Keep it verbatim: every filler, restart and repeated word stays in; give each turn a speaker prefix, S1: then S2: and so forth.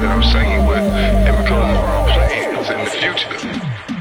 S1: that I'm singing with and become more our players in the future.